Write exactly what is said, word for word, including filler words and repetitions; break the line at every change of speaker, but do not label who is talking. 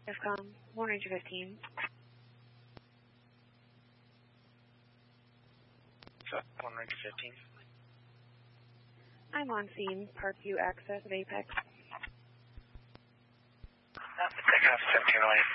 DEFCON one Ranger fifteen.
one Ranger fifteen.
I'm on scene, Parkview access of Apex.
Take off seventeen oh eight.